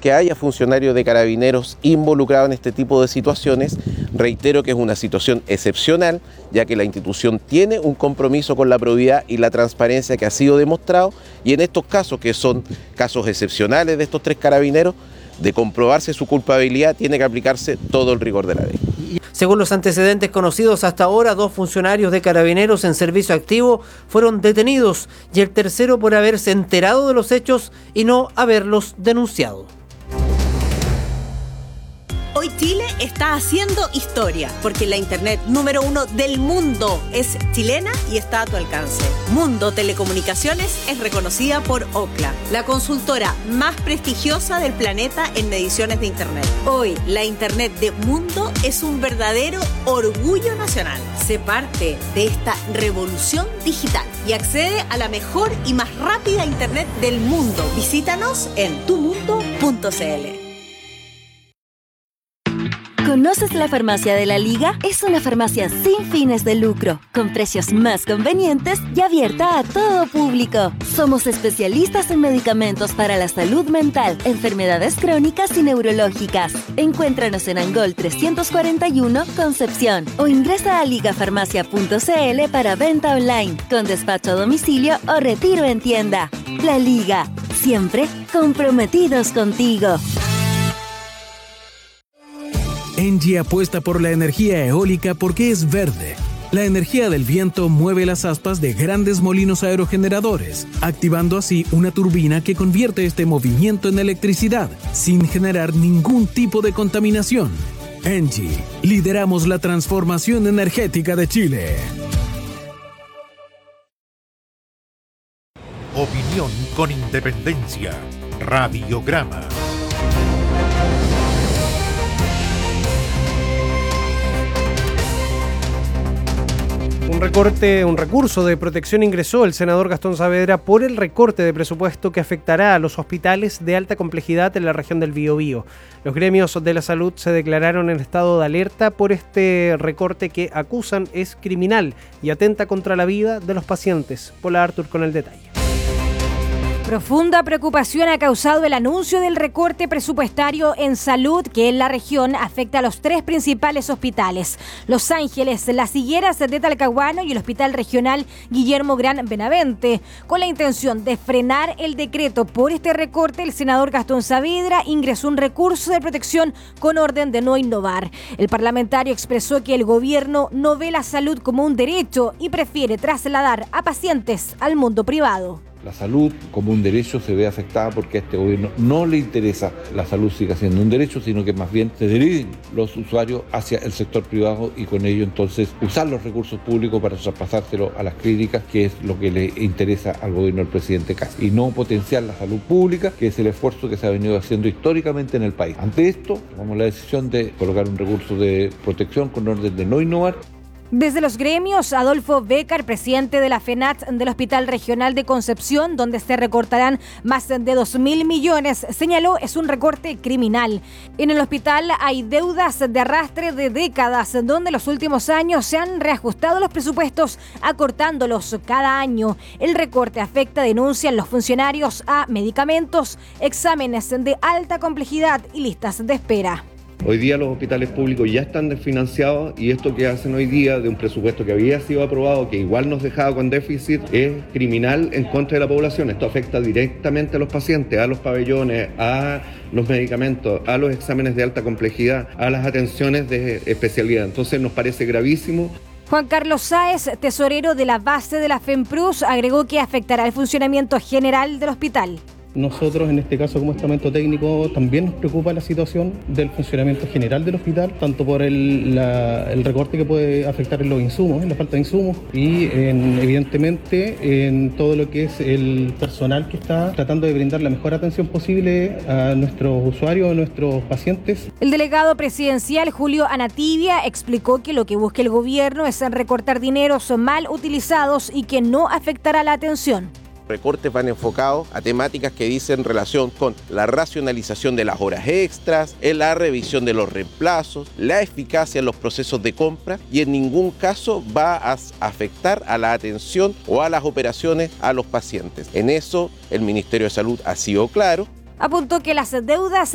que haya funcionarios de Carabineros involucrados en este tipo de situaciones. Reitero que es una situación excepcional, ya que la institución tiene un compromiso con la probidad y la transparencia que ha sido demostrado, y en estos casos, que son casos excepcionales de estos 3 carabineros, de comprobarse su culpabilidad, tiene que aplicarse todo el rigor de la ley. Según los antecedentes conocidos hasta ahora, 2 funcionarios de Carabineros en servicio activo fueron detenidos y el tercero por haberse enterado de los hechos y no haberlos denunciado. Hoy Chile está haciendo historia, porque la internet número 1 del mundo es chilena y está a tu alcance. Mundo Telecomunicaciones es reconocida por Ookla, la consultora más prestigiosa del planeta en mediciones de internet. Hoy, la internet de Mundo es un verdadero orgullo nacional. Sé parte de esta revolución digital y accede a la mejor y más rápida internet del mundo. Visítanos en tumundo.cl. ¿Conoces la Farmacia de la Liga? Es una farmacia sin fines de lucro, con precios más convenientes y abierta a todo público. Somos especialistas en medicamentos para la salud mental, enfermedades crónicas y neurológicas. Encuéntranos en Angol 341, Concepción, o ingresa a ligafarmacia.cl para venta online, con despacho a domicilio o retiro en tienda. La Liga, siempre comprometidos contigo. Engie apuesta por la energía eólica porque es verde. La energía del viento mueve las aspas de grandes molinos aerogeneradores, activando así una turbina que convierte este movimiento en electricidad, sin generar ningún tipo de contaminación. Engie, lideramos la transformación energética de Chile. Opinión con independencia. Radiograma. Un recurso de protección ingresó el senador Gastón Saavedra por el recorte de presupuesto que afectará a los hospitales de alta complejidad en la región del Biobío. Los gremios de la salud se declararon en estado de alerta por este recorte que acusan es criminal y atenta contra la vida de los pacientes. Paula Artur con el detalle. Profunda preocupación ha causado el anuncio del recorte presupuestario en salud que en la región afecta a los 3 principales hospitales: Los Ángeles, Las Higueras de Talcahuano y el Hospital Regional Guillermo Gran Benavente. Con la intención de frenar el decreto por este recorte, el senador Gastón Saavedra ingresó un recurso de protección con orden de no innovar. El parlamentario expresó que el gobierno no ve la salud como un derecho y prefiere trasladar a pacientes al mundo privado. La salud como un derecho se ve afectada porque a este gobierno no le interesa la salud siga siendo un derecho, sino que más bien se dirigen los usuarios hacia el sector privado y con ello entonces usar los recursos públicos para traspasárselo a las clínicas, que es lo que le interesa al gobierno del presidente Kast, y no potenciar la salud pública, que es el esfuerzo que se ha venido haciendo históricamente en el país. Ante esto, tomamos la decisión de colocar un recurso de protección con orden de no innovar. Desde los gremios, Adolfo Bécar, presidente de la FENAT del Hospital Regional de Concepción, donde se recortarán más de 2.000 millones, señaló es un recorte criminal. En el hospital hay deudas de arrastre de décadas, donde en los últimos años se han reajustado los presupuestos, acortándolos cada año. El recorte afecta, denuncian los funcionarios, a medicamentos, exámenes de alta complejidad y listas de espera. Hoy día los hospitales públicos ya están desfinanciados y esto que hacen hoy día de un presupuesto que había sido aprobado, que igual nos dejaba con déficit, es criminal en contra de la población. Esto afecta directamente a los pacientes, a los pabellones, a los medicamentos, a los exámenes de alta complejidad, a las atenciones de especialidad. Entonces nos parece gravísimo. Juan Carlos Sáez, tesorero de la base de la FEMPRUS, agregó que afectará el funcionamiento general del hospital. Nosotros, en este caso como estamento técnico, también nos preocupa la situación del funcionamiento general del hospital, tanto por el recorte que puede afectar en los insumos, en la falta de insumos, y evidentemente en todo lo que es el personal que está tratando de brindar la mejor atención posible a nuestros usuarios, a nuestros pacientes. El delegado presidencial Julio Anatibia explicó que lo que busca el gobierno es recortar dineros mal utilizados y que no afectará la atención. Recortes van enfocados a temáticas que dicen relación con la racionalización de las horas extras, en la revisión de los reemplazos, la eficacia en los procesos de compra, y en ningún caso va a afectar a la atención o a las operaciones a los pacientes. En eso el Ministerio de Salud ha sido claro. Apuntó que las deudas